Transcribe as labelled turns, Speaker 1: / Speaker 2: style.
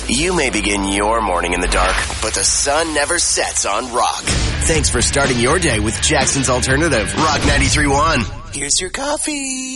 Speaker 1: You may begin your morning in the dark, but the sun never sets on rock. Thanks for starting your day with Jackson's Alternative, Rock 93.1. Here's your coffee.